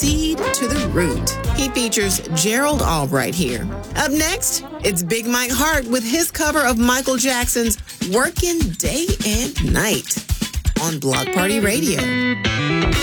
seed to the root. He features Gerald Albright here. Up next, it's Big Mike Hart with his cover of Michael Jackson's Workin' Day and Night on Block Party Radio.